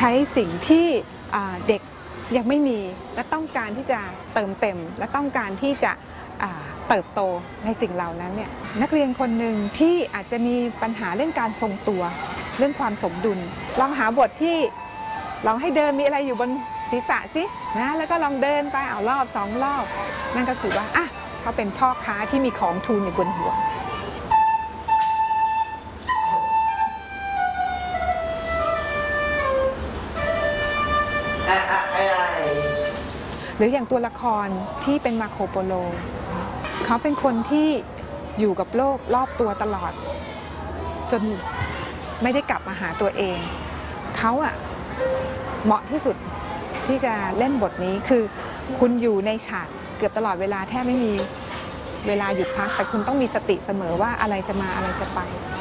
ช้สิ่งที่เด็กยังไม่มีและต้องการที่จะเติมเต็มและต้องการที่จะเติบโตในสิ่งเหล่านั้นเนี่ยนักเรียนคนหนึ่งที่อาจจะมีปัญหาเรื่องการทรงตัวเรื่องความสมดุลลองหาบทที่ลองให้เดินมีอะไรอยู่บนศีรษะสินะแล้วก็ลองเดินไปเอารอบ2 รอบนั่นก็คือว่าเขาเป็นพ่อค้าที่มีของทูลอยู่บนหัวหรืออย่างตัวละครที่เป็นมาโคโปโลเขาเป็นคนที่อยู่กับโลกรอบตัวตลอดจนไม่ได้กลับมาหาตัวเองเขาเหมาะที่สุดที่จะเล่นบทนี้คือคุณอยู่ในฉากเกือบตลอดเวลาแทบไม่มีเวลาหยุดพักแต่คุณต้องมีสติเสมอว่าอะไรจะมาอะไรจะไป